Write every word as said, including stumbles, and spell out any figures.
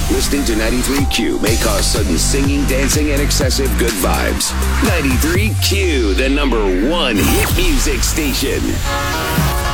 Listening to ninety-three Q may cause sudden singing, dancing, and excessive good vibes. ninety-three Q, the number one hit music station.